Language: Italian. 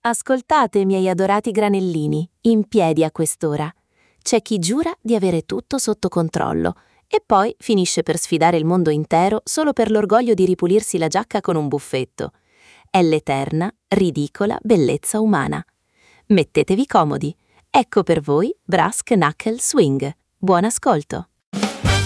Ascoltate, miei adorati granellini, in piedi a quest'ora. C'è chi giura di avere tutto sotto controllo e poi finisce per sfidare il mondo intero solo per l'orgoglio di ripulirsi la giacca con un buffetto. È l'eterna, ridicola bellezza umana. Mettetevi comodi. Ecco per voi Brass Knuckle Swing. Buon ascolto!